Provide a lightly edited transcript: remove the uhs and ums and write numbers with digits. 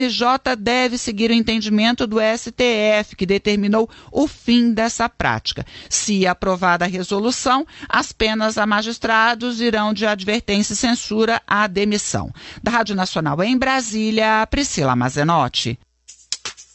CNJ deve seguir o entendimento do STF, que determinou o fim dessa prática. Se aprovada a resolução, as penas a magistrados irão de advertência e censura à demissão. Da Rádio Nacional em Brasília, Priscila Mazenotti.